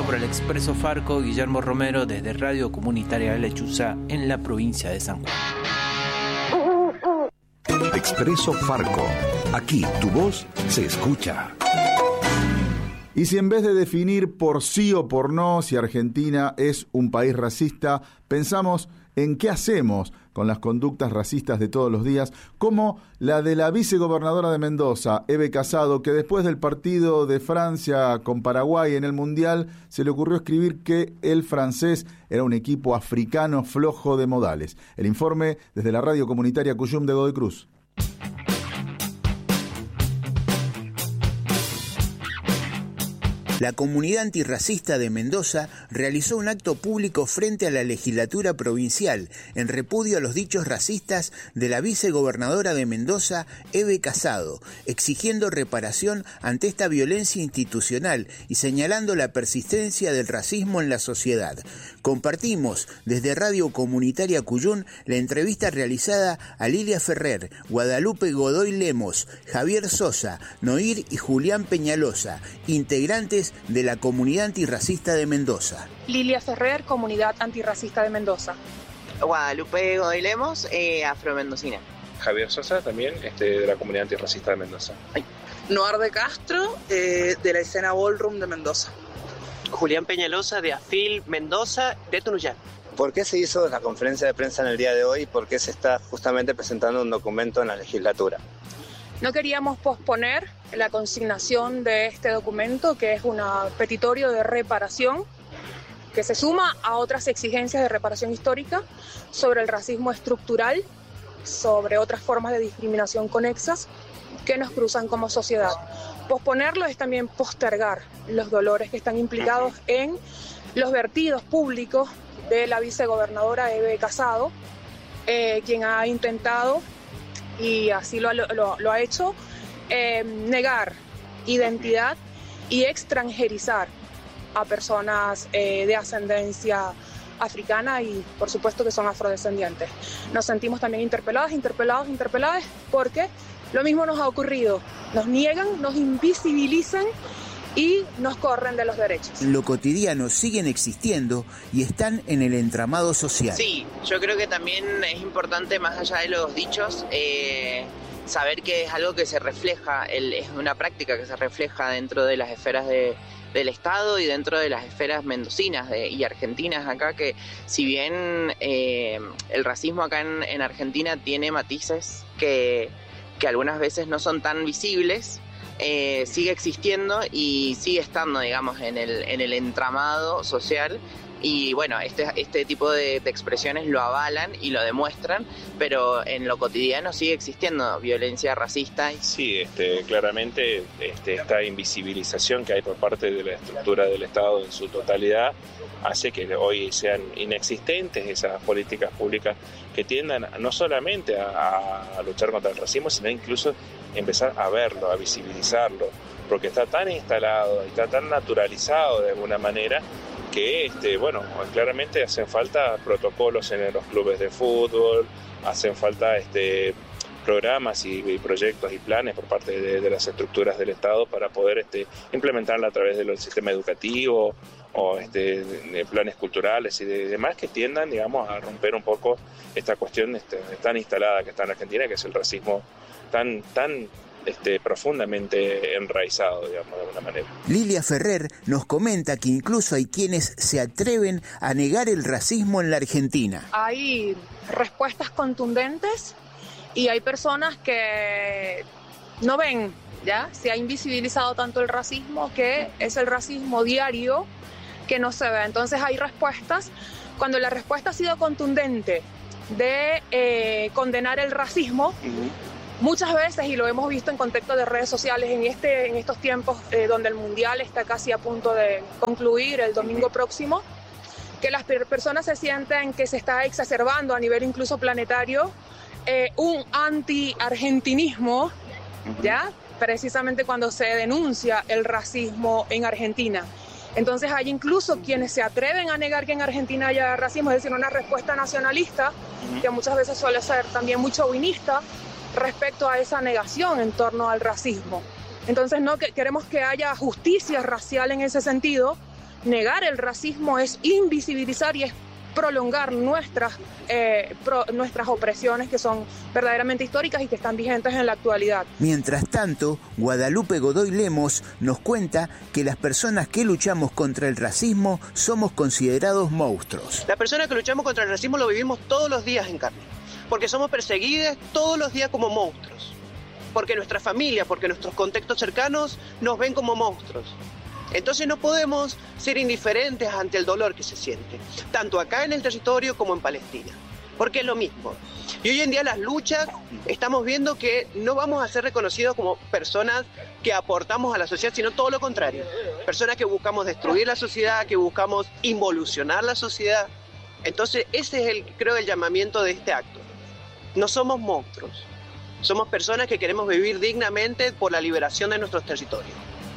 por el Expreso Farco, Guillermo Romero, desde Radio Comunitaria La Lechuza, en la provincia de San Juan. Expreso Farco. Aquí tu voz se escucha. Y si en vez de definir por sí o por no si Argentina es un país racista, pensamos en qué hacemos con las conductas racistas de todos los días, como la de la vicegobernadora de Mendoza, Eve Casado, que después del partido de Francia con Paraguay en el Mundial se le ocurrió escribir que el francés era un equipo africano flojo de modales. El informe desde la Radio Comunitaria Cuyum de Godoy Cruz. La comunidad antirracista de Mendoza realizó un acto público frente a la legislatura provincial en repudio a los dichos racistas de la vicegobernadora de Mendoza, Eve Casado, exigiendo reparación ante esta violencia institucional y señalando la persistencia del racismo en la sociedad. Compartimos desde Radio Comunitaria Cuyún la entrevista realizada a Lilia Ferrer, Guadalupe Godoy Lemos, Javier Sosa, Noir y Julián Peñalosa, integrantes de la comunidad antirracista de Mendoza. Lilia Ferrer, comunidad antirracista de Mendoza. Guadalupe Godoy Lemos, afromendocina. Javier Sosa, también de la comunidad antirracista de Mendoza. Noir de Castro, de la escena ballroom de Mendoza. Julián Peñalosa, de AFIL Mendoza, de Tunuyán. ¿Por qué se hizo la conferencia de prensa en el día de hoy y por qué se está justamente presentando un documento en la legislatura? No queríamos posponer la consignación de este documento, que es un petitorio de reparación que se suma a otras exigencias de reparación histórica sobre el racismo estructural, sobre otras formas de discriminación conexas que nos cruzan como sociedad. Posponerlo es también postergar los dolores que están implicados en los vertidos públicos de la vicegobernadora Eve Casado, quien ha intentado, y así lo ha hecho, negar identidad y extranjerizar a personas de ascendencia africana y por supuesto que son afrodescendientes. Nos sentimos también interpeladas, porque lo mismo nos ha ocurrido. Nos niegan, nos invisibilizan y nos corren de los derechos. Lo cotidiano siguen existiendo y están en el entramado social. Sí, yo creo que también es importante, más allá de los dichos, saber que es algo que se refleja, es una práctica que se refleja dentro de las esferas del Estado y dentro de las esferas mendocinas y argentinas acá, que si bien el racismo acá en Argentina tiene matices que algunas veces no son tan visibles, sigue existiendo y sigue estando, digamos, en el entramado social. Y bueno, este tipo de expresiones lo avalan y lo demuestran, pero en lo cotidiano sigue existiendo violencia racista. Sí, claramente esta invisibilización que hay por parte de la estructura del Estado en su totalidad hace que hoy sean inexistentes esas políticas públicas que tiendan no solamente a luchar contra el racismo, sino incluso empezar a verlo, a visibilizarlo, porque está tan instalado, está tan naturalizado de alguna manera que claramente hacen falta protocolos en los clubes de fútbol, hacen falta programas y proyectos y planes por parte de las estructuras del Estado para poder implementarla a través del sistema educativo o de planes culturales y demás que tiendan, digamos, a romper un poco esta cuestión tan instalada que está en Argentina, que es el racismo tan profundamente enraizado, digamos, de alguna manera. Lilia Ferrer nos comenta que incluso hay quienes se atreven a negar el racismo en la Argentina. Hay respuestas contundentes y hay personas que no ven, ¿ya? Se ha invisibilizado tanto el racismo que es el racismo diario que no se ve. Entonces hay respuestas, cuando la respuesta ha sido contundente de condenar el racismo, muchas veces, y lo hemos visto en contexto de redes sociales en estos tiempos donde el Mundial está casi a punto de concluir el domingo próximo, que las personas se sienten que se está exacerbando a nivel incluso planetario un anti-argentinismo, ¿ya? Precisamente cuando se denuncia el racismo en Argentina. Entonces hay incluso quienes se atreven a negar que en Argentina haya racismo, es decir, una respuesta nacionalista, que muchas veces suele ser también muy chauvinista, respecto a esa negación en torno al racismo. Entonces no queremos que haya justicia racial en ese sentido, negar el racismo es invisibilizar y es prolongar nuestras opresiones que son verdaderamente históricas y que están vigentes en la actualidad. Mientras tanto, Guadalupe Godoy Lemos nos cuenta que las personas que luchamos contra el racismo somos considerados monstruos. Las personas que luchamos contra el racismo lo vivimos todos los días en carne, porque somos perseguidas todos los días como monstruos, porque nuestra familia, porque nuestros contextos cercanos nos ven como monstruos. Entonces no podemos ser indiferentes ante el dolor que se siente, tanto acá en el territorio como en Palestina, porque es lo mismo. Y hoy en día las luchas estamos viendo que no vamos a ser reconocidos como personas que aportamos a la sociedad, sino todo lo contrario. Personas que buscamos destruir la sociedad, que buscamos involucionar la sociedad. Entonces ese es creo el llamamiento de este acto. No somos monstruos, somos personas que queremos vivir dignamente por la liberación de nuestros territorios.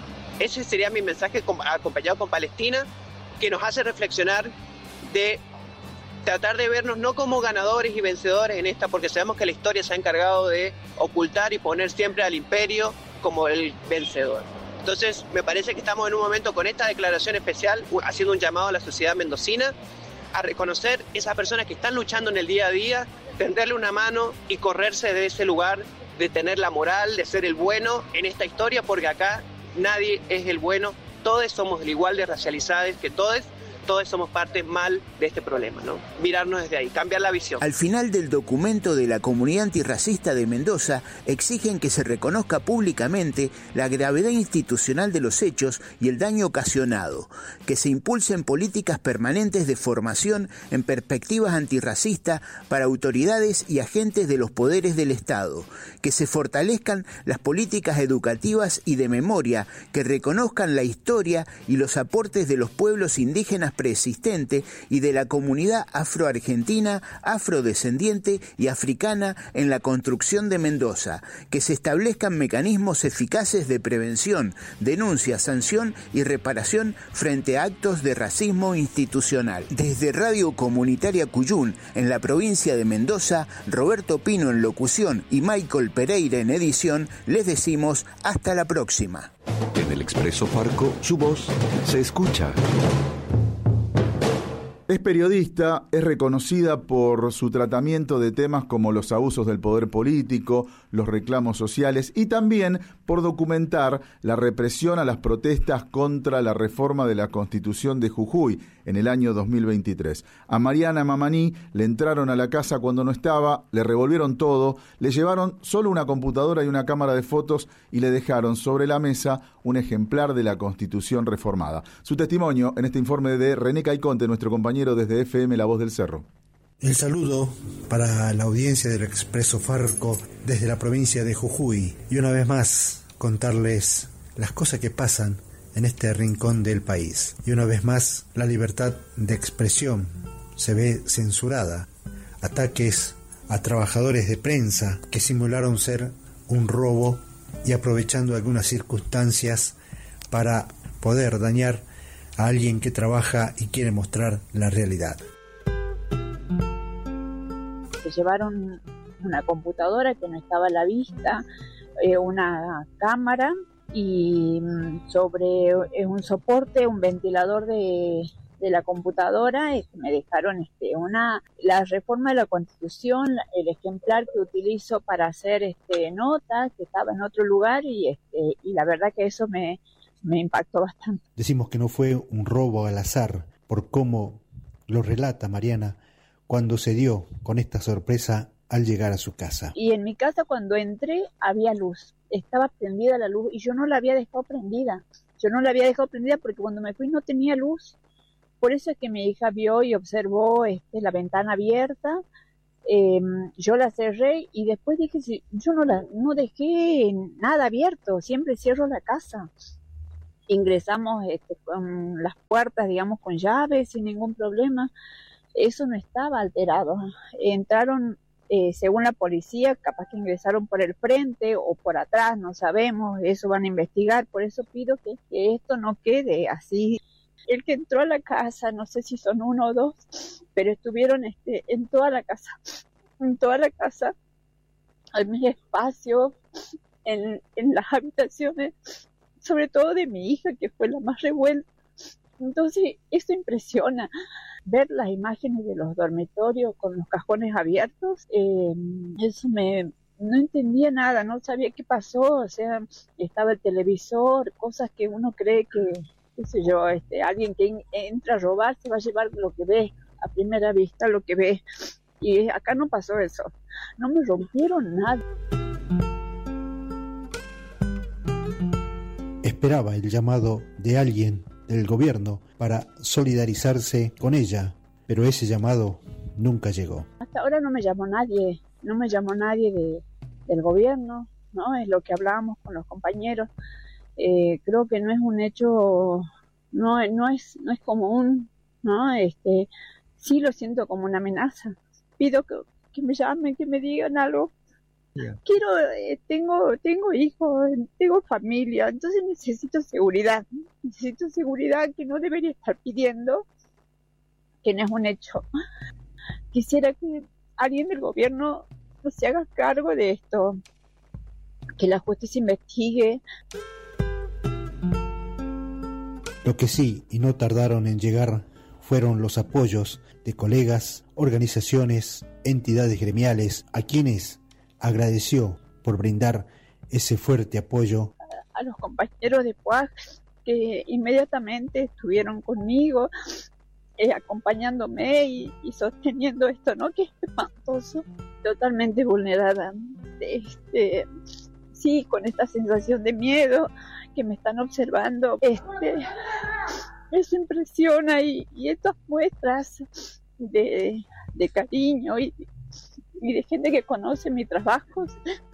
Ese sería mi mensaje acompañado con Palestina, que nos hace reflexionar de tratar de vernos no como ganadores y vencedores en esta, porque sabemos que la historia se ha encargado de ocultar y poner siempre al imperio como el vencedor. Entonces me parece que estamos en un momento con esta declaración especial, haciendo un llamado a la sociedad mendocina a reconocer esas personas que están luchando en el día a día, tenderle una mano y correrse de ese lugar, de tener la moral, de ser el bueno en esta historia, porque acá nadie es el bueno, todos somos igual de racializados que todos somos parte mal de este problema, ¿no? Mirarnos desde ahí, cambiar la visión. Al final del documento de la Comunidad Antirracista de Mendoza exigen que se reconozca públicamente la gravedad institucional de los hechos y el daño ocasionado, que se impulsen políticas permanentes de formación en perspectivas antirracistas para autoridades y agentes de los poderes del Estado, que se fortalezcan las políticas educativas y de memoria, que reconozcan la historia y los aportes de los pueblos indígenas preexistente y de la comunidad afroargentina, afrodescendiente y africana en la construcción de Mendoza, que se establezcan mecanismos eficaces de prevención, denuncia, sanción y reparación frente a actos de racismo institucional. Desde Radio Comunitaria Cuyún, en la provincia de Mendoza, Roberto Pino en locución y Michael Pereira en edición, les decimos hasta la próxima. En el Expreso Farco, su voz se escucha. Es periodista, es reconocida por su tratamiento de temas como los abusos del poder político, los reclamos sociales y también por documentar la represión a las protestas contra la reforma de la Constitución de Jujuy en el año 2023. A Mariana Mamaní le entraron a la casa cuando no estaba, le revolvieron todo, le llevaron solo una computadora y una cámara de fotos y le dejaron sobre la mesa un ejemplar de la Constitución reformada. Su testimonio en este informe de René Caiconte, nuestro compañero desde FM La Voz del Cerro. El saludo para la audiencia del Expreso Farco desde la provincia de Jujuy y una vez más contarles las cosas que pasan en este rincón del país. Y una vez más la libertad de expresión se ve censurada. Ataques a trabajadores de prensa que simularon ser un robo y aprovechando algunas circunstancias para poder dañar a alguien que trabaja y quiere mostrar la realidad. Se llevaron una computadora que no estaba a la vista, una cámara y sobre un soporte, un ventilador de la computadora, me dejaron la reforma de la Constitución, el ejemplar que utilizo para hacer notas, que estaba en otro lugar y la verdad que eso me impactó bastante. Decimos que no fue un robo al azar, por cómo lo relata Mariana cuando se dio con esta sorpresa al llegar a su casa. Y en mi casa cuando entré había luz, estaba prendida la luz y yo no la había dejado prendida. Porque cuando me fui no tenía luz. Por eso es que mi hija vio y observó la ventana abierta. Yo la cerré y después dije, yo no dejé nada abierto, siempre cierro la casa. Ingresamos con las puertas, digamos, con llaves sin ningún problema. Eso no estaba alterado. Entraron, según la policía, capaz que ingresaron por el frente o por atrás, no sabemos, eso van a investigar. Por eso pido que esto no quede así. El que entró a la casa, no sé si son 1 o 2, pero estuvieron en toda la casa, en mi espacio, en las habitaciones, sobre todo de mi hija, que fue la más revuelta, Entonces, eso impresiona. Ver las imágenes de los dormitorios con los cajones abiertos, no entendía nada, no sabía qué pasó, o sea, estaba el televisor, cosas que uno cree que, qué sé yo, alguien que entra a robar se va a llevar lo que ve, a primera vista lo que ve, y acá no pasó eso, no me rompieron nada. Esperaba el llamado de alguien del gobierno para solidarizarse con ella, pero ese llamado nunca llegó. Hasta ahora no me llamó nadie del gobierno, ¿no? Es lo que hablábamos con los compañeros. Creo que no es un hecho, no es común, ¿no? Sí lo siento como una amenaza. Pido que me llamen, que me digan algo. Yeah. Tengo hijos, tengo familia, entonces necesito seguridad que no debería estar pidiendo, que no es un hecho. Quisiera que alguien del gobierno se haga cargo de esto, que la justicia investigue. Lo que sí, y no tardaron en llegar, fueron los apoyos de colegas, organizaciones, entidades gremiales, a quienes agradeció por brindar ese fuerte apoyo. A los compañeros de PUAC que inmediatamente estuvieron conmigo, acompañándome y sosteniendo esto, ¿no? Que es espantoso, totalmente vulnerada. Sí, con esta sensación de miedo, que me están observando. Eso impresiona y estas muestras de cariño y de gente que conoce mis trabajos,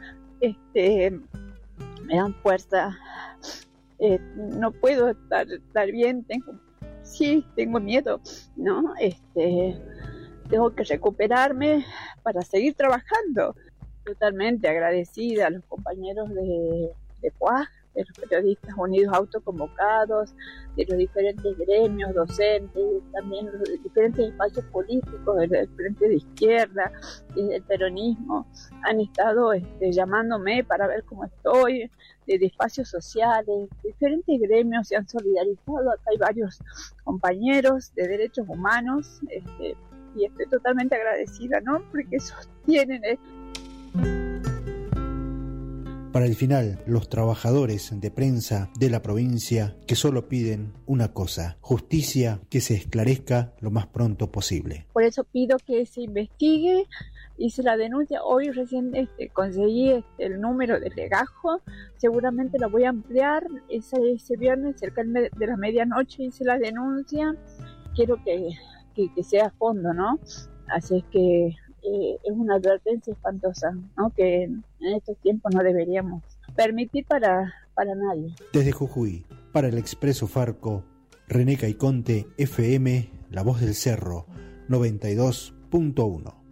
me dan fuerza. No puedo estar bien, tengo miedo, ¿no? Tengo que recuperarme para seguir trabajando. Totalmente agradecida a los compañeros de PUAC, de los periodistas unidos autoconvocados, de los diferentes gremios, docentes, también los diferentes espacios políticos, del Frente de Izquierda, del peronismo, han estado llamándome para ver cómo estoy, de espacios sociales, diferentes gremios se han solidarizado. Acá hay varios compañeros de derechos humanos, y estoy totalmente agradecida, ¿no? Porque sostienen esto. Para el final, los trabajadores de prensa de la provincia que solo piden una cosa: justicia, que se esclarezca lo más pronto posible. Por eso pido que se investigue, hice la denuncia, hoy recién conseguí el número del legajo, seguramente lo voy a ampliar, ese viernes cerca de la medianoche hice la denuncia, quiero que sea a fondo, ¿no? Así es que es una advertencia espantosa, ¿no? Que en estos tiempos no deberíamos permitir para nadie. Desde Jujuy, para el Expreso Farco, René Caiconte, FM, La Voz del Cerro, 92.1.